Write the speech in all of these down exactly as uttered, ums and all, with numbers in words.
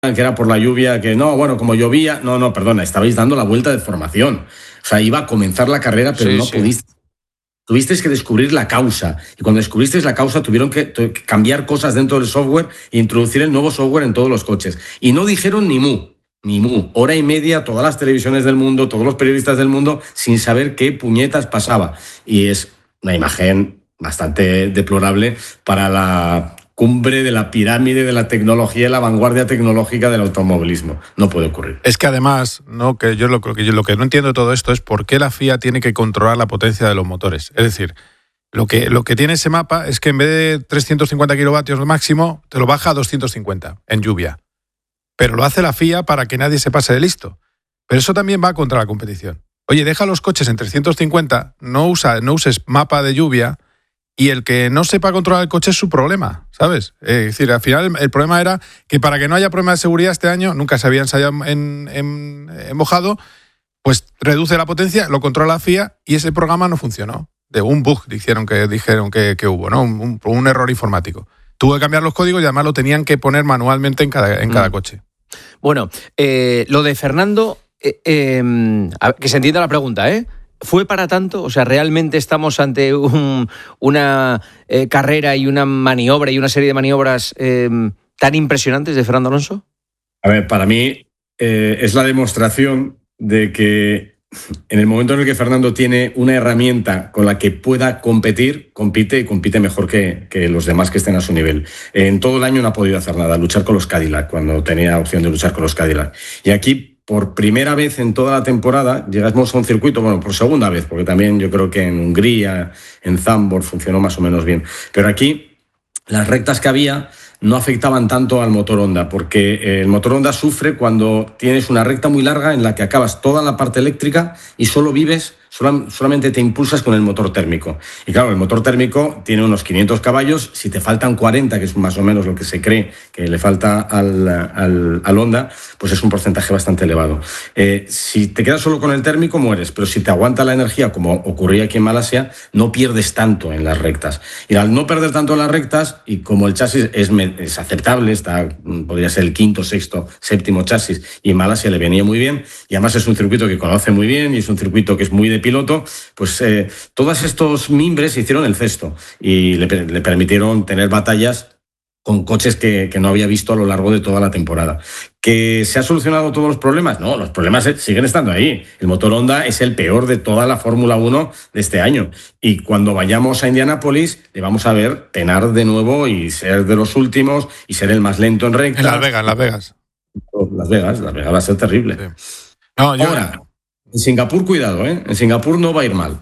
que era por la lluvia, que no, bueno, como llovía, no, no, perdona, estabais dando la vuelta de formación. O sea, iba a comenzar la carrera, pero sí, no sí. pudiste. Tuvisteis que descubrir la causa. Y cuando descubristeis la causa, tuvieron que, que cambiar cosas dentro del software e introducir el nuevo software en todos los coches. Y no dijeron ni mu. Ni mu. Hora y media, todas las televisiones del mundo, todos los periodistas del mundo, sin saber qué puñetas pasaba. Y es una imagen bastante deplorable para la cumbre de la pirámide de la tecnología y la vanguardia tecnológica del automovilismo. No puede ocurrir. Es que además, no, que yo lo que yo lo que no entiendo de todo esto es por qué la F I A tiene que controlar la potencia de los motores. Es decir, lo que, lo que tiene ese mapa es que en vez de trescientos cincuenta kilovatios máximo, te lo baja a doscientos cincuenta en lluvia. Pero lo hace la F I A para que nadie se pase de listo. Pero eso también va contra la competición. Oye, deja los coches en trescientos cincuenta, no, usa, no uses mapa de lluvia, y el que no sepa controlar el coche es su problema, ¿sabes? Es decir, al final el, el problema era que para que no haya problema de seguridad este año, nunca se había ensayado en, en, en mojado, pues reduce la potencia, lo controla la F I A y ese programa no funcionó. De un bug dijeron que, dijeron que, que hubo, ¿no? Un, un, un error informático. Tuvo que cambiar los códigos y además lo tenían que poner manualmente en cada, en cada mm. coche. Bueno, eh, lo de Fernando, eh, eh, que se entienda la pregunta, ¿eh? ¿Fue para tanto? O sea, ¿realmente estamos ante un, una eh, carrera y una maniobra y una serie de maniobras eh, tan impresionantes de Fernando Alonso? A ver, para mí eh, es la demostración de que en el momento en el que Fernando tiene una herramienta con la que pueda competir, compite y compite mejor que, que los demás que estén a su nivel. En todo el año no ha podido hacer nada, luchar con los Cadillac, cuando tenía opción de luchar con los Cadillac. Y aquí, por primera vez en toda la temporada, llegamos a un circuito, bueno, por segunda vez, porque también yo creo que en Hungría, en Zandvoort funcionó más o menos bien. Pero aquí, las rectas que había no afectaban tanto al motor Honda, porque el motor Honda sufre cuando tienes una recta muy larga en la que acabas toda la parte eléctrica y solo vives, solamente te impulsas con el motor térmico. Y claro, el motor térmico tiene unos quinientos caballos, si te faltan cuarenta, que es más o menos lo que se cree que le falta al, al, al Honda, pues es un porcentaje bastante elevado. Eh, si te quedas solo con el térmico, mueres, pero si te aguanta la energía, como ocurría aquí en Malasia, no pierdes tanto en las rectas. Y al no perder tanto en las rectas, y como el chasis es es aceptable, está, podría ser el quinto, sexto, séptimo chasis, y en Malasia le venía muy bien, y además es un circuito que conoce muy bien, y es un circuito que es muy de piloto, pues eh, todos estos mimbres hicieron el cesto, y le, le permitieron tener batallas con coches que, que no había visto a lo largo de toda la temporada. ¿Que se han solucionado todos los problemas? No, los problemas siguen estando ahí. El motor Honda es el peor de toda la Fórmula uno de este año. Y cuando vayamos a Indianápolis, le vamos a ver penar de nuevo y ser de los últimos y ser el más lento en recta. En Las Vegas, en Las Vegas. Las Vegas, Las Vegas va a ser terrible. Sí. No, yo... Ahora, en Singapur, cuidado, ¿eh? En Singapur no va a ir mal.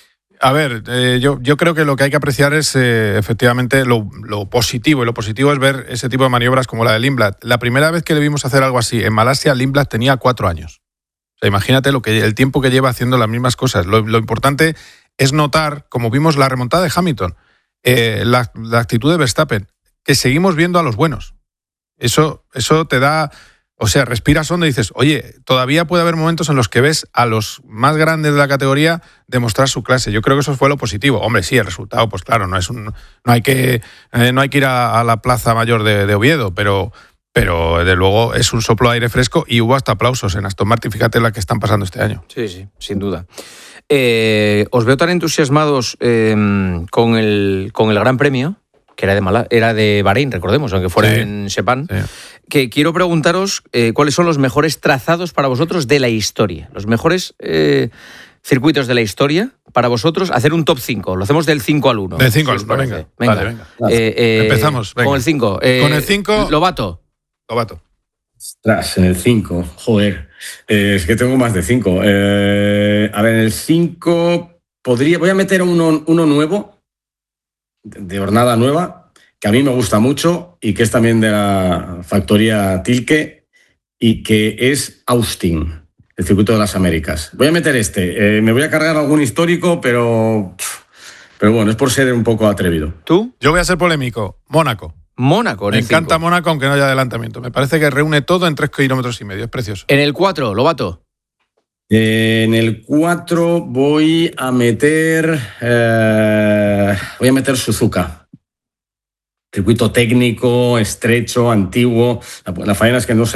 A ver, eh, yo, yo creo que lo que hay que apreciar es eh, efectivamente lo, lo positivo, y lo positivo es ver ese tipo de maniobras como la de Lindblad. La primera vez que le vimos hacer algo así en Malasia, Lindblad tenía cuatro años. O sea, imagínate lo que, el tiempo que lleva haciendo las mismas cosas. Lo, lo importante es notar, como vimos la remontada de Hamilton, eh, la, la actitud de Verstappen, que seguimos viendo a los buenos. Eso, eso te da... O sea, respiras hondo y dices, oye, todavía puede haber momentos en los que ves a los más grandes de la categoría demostrar su clase. Yo creo que eso fue lo positivo. Hombre, sí, el resultado, pues claro, no es un, no hay que, eh, no hay que ir a, a la Plaza Mayor de, de Oviedo, pero, pero de luego es un soplo de aire fresco y hubo hasta aplausos en Aston Martin. Fíjate la que están pasando este año. Sí, sí, sin duda. Eh, os veo tan entusiasmados eh, con el, con el Gran Premio, que era de Mala, era de Bahrein, recordemos, aunque fuera sí, en Sepang, sí. Que quiero preguntaros eh, cuáles son los mejores trazados para vosotros de la historia, los mejores eh, circuitos de la historia para vosotros, hacer un top cinco, lo hacemos del cinco al uno. Del cinco al uno, venga. venga. Vale, venga. Eh, eh, Empezamos, venga. Con el cinco. Eh, con el cinco. Lobato. Lobato. Ostras, en el cinco, joder, eh, es que tengo más de cinco. Eh, a ver, en el cinco podría, voy a meter uno, uno nuevo, de hornada nueva, que a mí me gusta mucho y que es también de la factoría Tilke y que es Austin, el circuito de las Américas. Voy a meter este, eh, me voy a cargar algún histórico, pero, pero bueno, es por ser un poco atrevido. ¿Tú? Yo voy a ser polémico, Mónaco. Mónaco, en Me el encanta cinco. Mónaco, aunque no haya adelantamiento. Me parece que reúne todo en tres kilómetros y medio, es precioso. En el cuatro, Lobato. Eh, en el cuatro voy a meter, eh, voy a meter Suzuka. circuito técnico, estrecho, antiguo. La, la faena es que no se